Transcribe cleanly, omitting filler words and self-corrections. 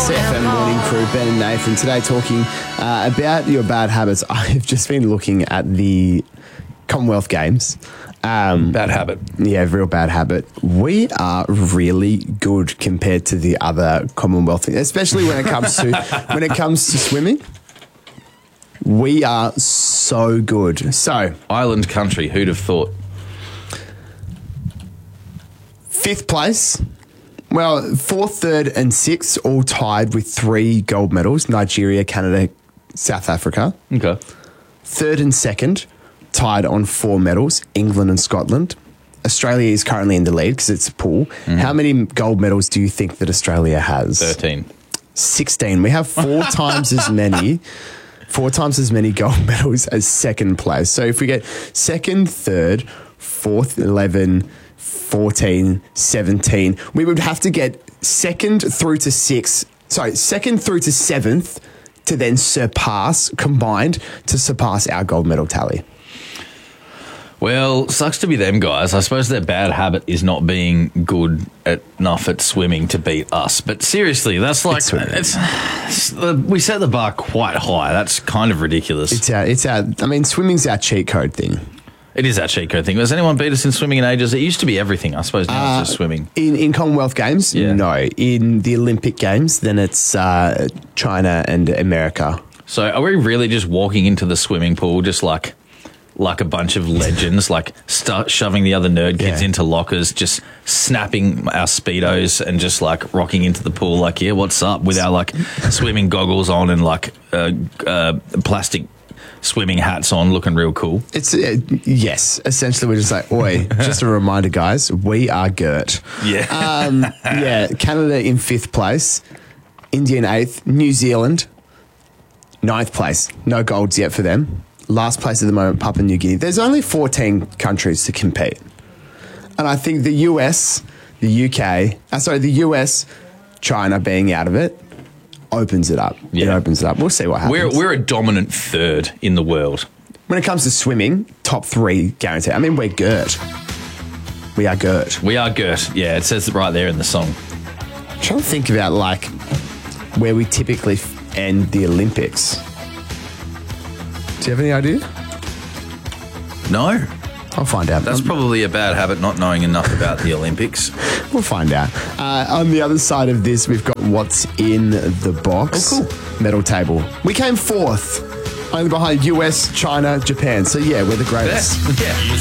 CFM Morning Crew, Ben and Nathan, today talking about your bad habits. I've just been looking at the Commonwealth Games. Bad habit. Yeah, real bad habit. We are really good compared to the other Commonwealth, especially when it comes to swimming. We are so good. So, Island country, who'd have thought? 5th place. Well, 4th, 3rd and 6th all tied with 3 gold medals. Nigeria, Canada, South Africa. Okay. 3rd and 2nd tied on 4 medals. England and Scotland. Australia is currently in the lead because it's a pool. How many gold medals do you think that Australia has? 13. 16. We have 4 times as many. 4 times as many gold medals as second place. So if we get 2nd, 3rd, 4th, 11, 14, 17, we would have to get 2nd through to 7th to then combined to surpass our gold medal tally. Well, sucks to be them guys. I suppose their bad habit is not being good enough at swimming to beat us. But seriously, that's like we set the bar quite high. That's kind of ridiculous. Swimming's our cheat code thing. It is that cheat code thing. Has anyone beat us in swimming in ages? It used to be everything. I suppose now it's just swimming. In Commonwealth Games, Yeah. No. In the Olympic Games, then it's China and America. So are we really just walking into the swimming pool just like a bunch of legends, like start shoving the other nerd kids into lockers, just snapping our Speedos and just like rocking into the pool like, yeah, what's up, with our like swimming goggles on and like plastic swimming hats on, looking real cool? It's yes. Essentially, we're just like, oi, just a reminder, guys, we are Gert. Yeah. Canada in 5th place, India in 8th, New Zealand 9th place. No golds yet for them. Last place at the moment, Papua New Guinea. There's only 14 countries to compete. And I think the US, China being out of it, opens it up. Yeah. It opens it up. We'll see what happens. We're a dominant third in the world. When it comes to swimming, top 3 guaranteed. I mean, we're Gert. We are Gert. We are Gert. Yeah, it says it right there in the song. I'm trying to think about like where we typically end the Olympics. Do you have any idea? No. I'll find out. That's probably a bad habit, not knowing enough about the Olympics. We'll find out. On the other side of this, we've got what's in the box. Oh, cool. Medal table. We came 4th, only behind US, China, Japan. So yeah, we're the greatest. Yeah.